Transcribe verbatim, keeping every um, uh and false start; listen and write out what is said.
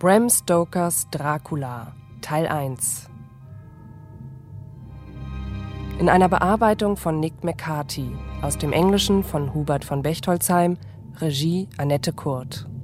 Bram Stokers Dracula, Teil eins. In einer Bearbeitung von Nick McCarthy, aus dem Englischen von Hubert von Bechtolzheim, Regie Annette Kurt.